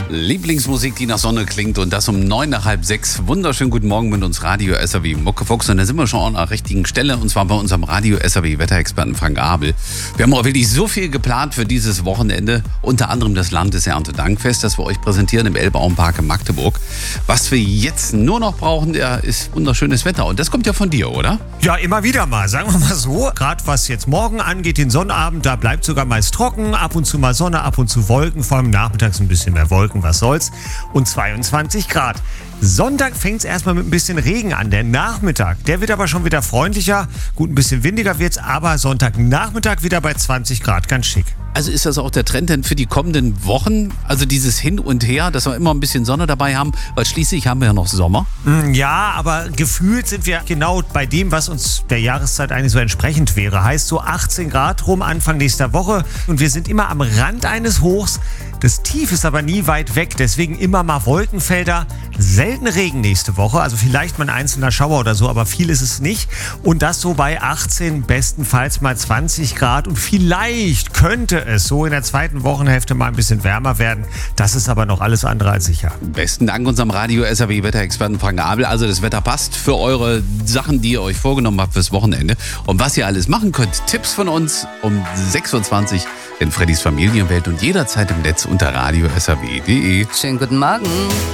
Lieblingsmusik, die nach Sonne klingt und das um 5:09 nach 5:30. Wunderschönen guten Morgen mit uns Radio SAW Muckefuchs. Und da sind wir schon an der richtigen Stelle und zwar bei unserem Radio SAW Wetterexperten Frank Abel. Wir haben auch wirklich so viel geplant für dieses Wochenende, unter anderem das Landeserntedankfest, das wir euch präsentieren im Elbauenpark in Magdeburg. Was wir jetzt nur noch brauchen, ist wunderschönes Wetter und das kommt ja von dir, oder? Ja, immer wieder mal, sagen wir mal so. Gerade was jetzt morgen angeht, den Sonnabend, da bleibt sogar meist trocken, ab und zu mal Sonne, ab und zu Wolken, vor allem nachmittags ein bisschen mehr Wolken, was soll's. Und 22 Grad. Sonntag fängt es erstmal mit ein bisschen Regen an. Der Nachmittag, der wird aber schon wieder freundlicher. Gut, ein bisschen windiger wird's, aber Sonntagnachmittag wieder bei 20 Grad, ganz schick. Also ist das auch der Trend denn für die kommenden Wochen? Also dieses Hin und Her, dass wir immer ein bisschen Sonne dabei haben, weil schließlich haben wir ja noch Sommer. Ja, aber gefühlt sind wir genau bei dem, was uns der Jahreszeit eigentlich so entsprechend wäre. Heißt so 18 Grad rum Anfang nächster Woche und wir sind immer am Rand eines Hochs. Das Tief ist aber nie weit weg, deswegen immer mal Wolkenfelder. Selten Regen nächste Woche, also vielleicht mal ein einzelner Schauer oder so, aber viel ist es nicht. Und das so bei 18, bestenfalls mal 20 Grad und vielleicht könnte es so in der zweiten Wochenhälfte mal ein bisschen wärmer werden. Das ist aber noch alles andere als sicher. Besten Dank unserem Radio SAW Wetterexperten Frank Abel. Also das Wetter passt für eure Sachen, die ihr euch vorgenommen habt fürs Wochenende. Und was ihr alles machen könnt, Tipps von uns um 6:20 Uhr in Freddys Familienwelt und jederzeit im Netz unter radio-saw.de. Schönen guten Morgen.